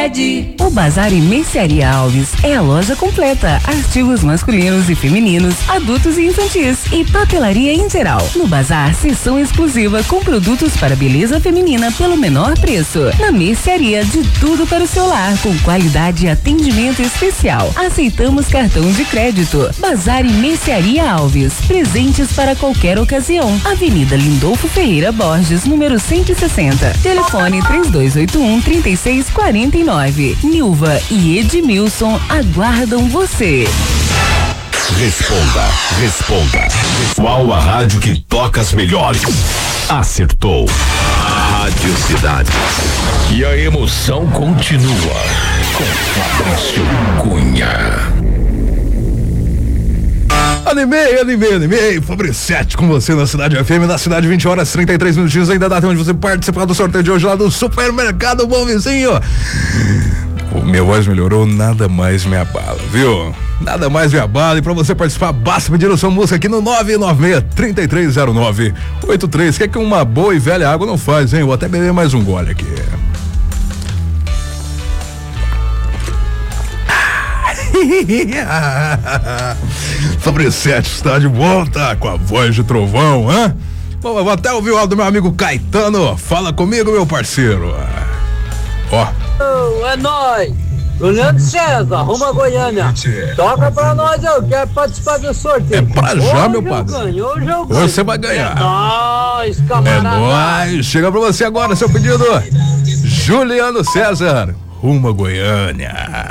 Cicred. O Bazar e Mercearia Alves é a loja completa, artigos masculinos e femininos, adultos e infantis e papelaria em geral. No Bazar, seção exclusiva com produtos para beleza feminina pelo menor preço. Na Mercearia, de tudo para o seu lar, com qualidade e atendimento especial. Aceitamos cartão de crédito. Bazar e Mercearia Alves, presentes para qualquer ocasião. Avenida Lindolfo Ferreira Borges, número 160. Telefone 3281-3649. Nilva e Edmilson aguardam você. Responda. Qual a rádio que toca as melhores? Acertou. Rádio Cidade. E a emoção continua com Fabrício Cunha. Animei, Fabricete com você na Cidade FM, na Cidade 20 horas 33 minutinhos, ainda dá tempo de você participar do sorteio de hoje lá do Supermercado Bom Vizinho. Minha voz melhorou, nada mais me abala, viu? Nada mais me abala, e pra você participar, basta pedir a sua música aqui no 996-3309-83, que é que uma boa e velha água não faz, hein? Vou até beber mais um gole aqui. Fabricete está de volta com a voz de trovão, hã? Bom, eu vou até ouvir o áudio do meu amigo Caetano. Fala comigo, meu parceiro. Ó. É nóis! Leandro César, rumo a Goiânia. Toca pra nós, eu quero participar do sorteio. É pra já, hoje meu padre. Hoje eu ganho. Você vai ganhar. É nóis, camarada. É nóis. Chega pra você agora, seu pedido. Juliano César, rumo a Goiânia.